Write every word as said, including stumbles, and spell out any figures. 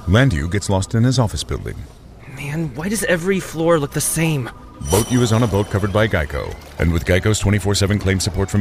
Landu gets lost in his office building. Man, why does every floor look the same? Boat U is on a boat covered by Geico, and with Geico's twenty-four seven claim support from